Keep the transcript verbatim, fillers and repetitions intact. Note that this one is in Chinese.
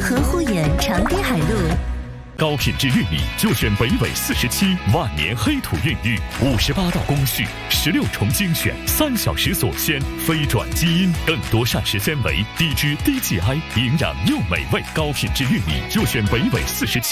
河护眼长堤海路。 高品质玉米就选北纬四十七万年黑土孕育，五十八道工序，十六重精选，三小时锁鲜，非转基因，更多膳食纤维，低脂低 G I， 营养又美味。高品质玉米就选北纬四十七。